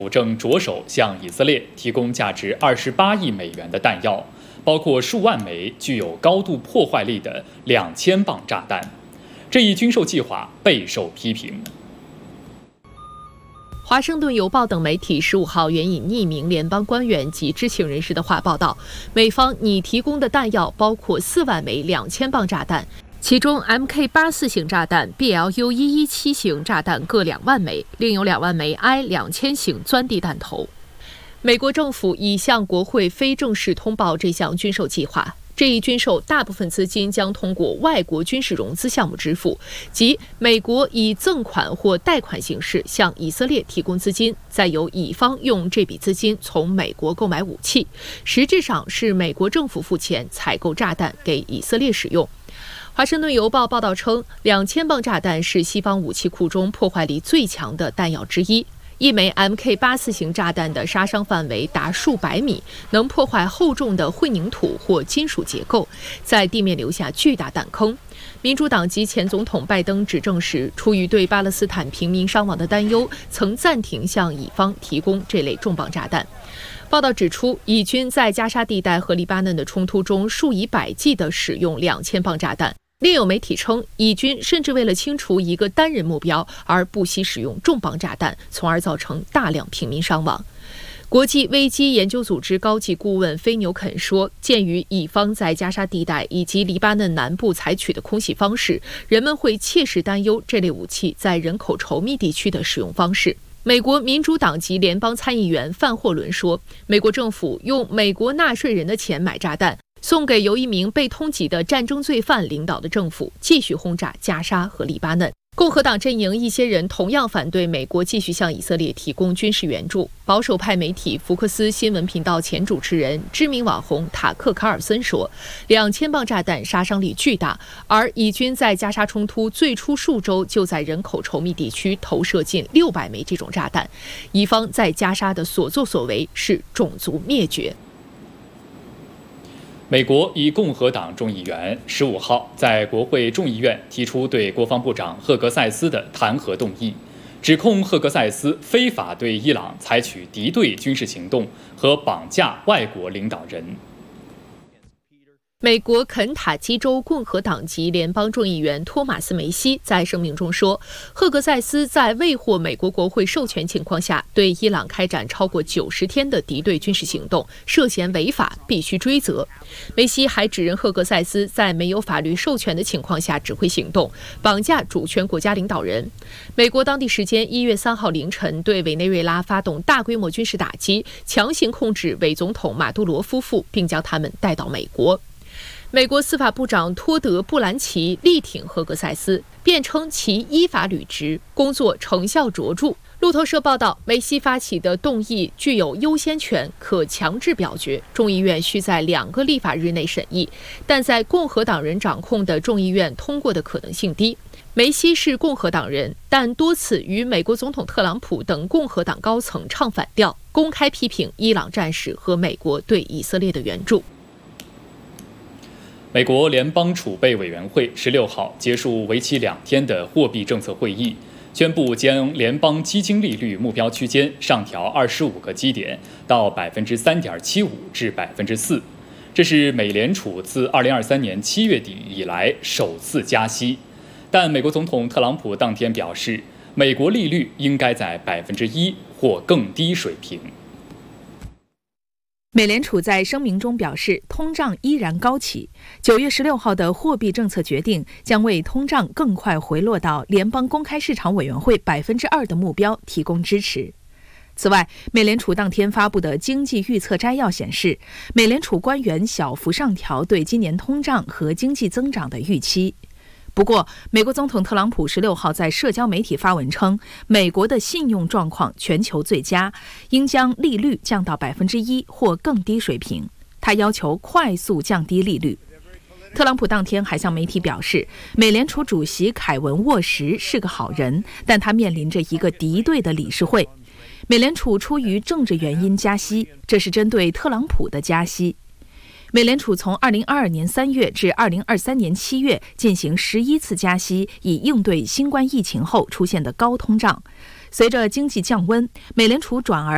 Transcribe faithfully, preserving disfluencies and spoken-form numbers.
正着手向以色列提供价值二十八亿美元的弹药，包括数万枚具有高度破坏力的两千磅炸弹。这一军售计划备受批评。 华盛顿邮报等媒体十五号援引匿名联邦官员及知情人士的话报道，美方拟提供的弹药包括四万枚两千磅炸弹，其中 M K 八十四 型炸弹、B L U 一一七 型炸弹各两万枚，另有两万枚 I 两千 型钻地弹头。美国政府已向国会非正式通报这项军售计划。这一军售大部分资金将通过外国军事融资项目支付，即美国以赠款或贷款形式向以色列提供资金，再由以方用这笔资金从美国购买武器，实质上是美国政府付钱采购炸弹给以色列使用。华盛顿邮报报道称，两千磅炸弹是西方武器库中破坏力最强的弹药之一。一枚 M K 八十四 型炸弹的杀伤范围达数百米，能破坏厚重的混凝土或金属结构，在地面留下巨大弹坑。民主党及前总统拜登执政时，出于对巴勒斯坦平民伤亡的担忧，曾暂停向以方提供这类重磅炸弹。报道指出，以军在加沙地带和黎巴嫩的冲突中数以百计地使用两千磅炸弹。另有媒体称，以军甚至为了清除一个单人目标而不惜使用重磅炸弹，从而造成大量平民伤亡。国际危机研究组织高级顾问菲纽肯说，鉴于以方在加沙地带以及黎巴嫩南部采取的空袭方式，人们会切实担忧这类武器在人口稠密地区的使用方式。美国民主党籍联邦参议员范霍伦说，美国政府用美国纳税人的钱买炸弹，送给由一名被通缉的战争罪犯领导的政府，继续轰炸加沙和黎巴嫩。共和党阵营一些人同样反对美国继续向以色列提供军事援助。保守派媒体福克斯新闻频道前主持人、知名网红塔克·卡尔森说，两千磅炸弹杀伤力巨大，而以军在加沙冲突最初数周就在人口稠密地区投射近六百枚这种炸弹。以方在加沙的所作所为是种族灭绝。 美国以共和党众议员十五号在国会众议院提出对国防部长赫格塞斯的弹劾动议，指控赫格塞斯非法对伊朗采取敌对军事行动和绑架外国领导人。 美国肯塔基州共和党籍联邦众议员托马斯·梅西在声明中说，赫格塞斯在未获美国国会授权情况下对伊朗开展超过九十天的敌对军事行动，涉嫌违法，必须追责。梅西还指认赫格塞斯在没有法律授权的情况下指挥行动，绑架主权国家领导人。美国当地时间一月三号凌晨对委内瑞拉发动大规模军事打击，强行控制伪总统马杜罗夫妇，并将他们带到美国。美国司法部长托德·布兰奇力挺赫格塞斯，辩称其依法履职，工作成效卓著。路透社报道，梅西发起的动议具有优先权，可强制表决，众议院需在两个立法日内审议，但在共和党人掌控的众议院通过的可能性低。梅西是共和党人，但多次与美国总统特朗普等共和党高层唱反调，公开批评伊朗战事和美国对以色列的援助。 美国联邦储备委员会十六号结束为期两天的货币政策会议，宣布将联邦基金利率目标区间上调二十五个基点到百分之三点七五至百分之四，这是美联储自二零二三年七月底以来首次加息。但美国总统特朗普当天表示，美国利率应该在百分之一或更低水平。 美联储在声明中表示，通胀依然高企。九月十六号的货币政策决定将为通胀更快回落到联邦公开市场委员会百分之二的目标提供支持。此外，美联储当天发布的经济预测摘要显示，美联储官员小幅上调对今年通胀和经济增长的预期。不过，美国总统特朗普十六号在社交媒体发文称，美国的信用状况全球最佳，应将利率降到百分之一或更低水平。他要求快速降低利率。特朗普当天还向媒体表示，美联储主席凯文沃什是个好人，但他面临着一个敌对的理事会。美联储出于政治原因加息，这是针对特朗普的加息。美联储从二零二二年三月至二零二三年七月进行十一次加息，以应对新冠疫情后出现的高通胀。随着经济降温，美联储转而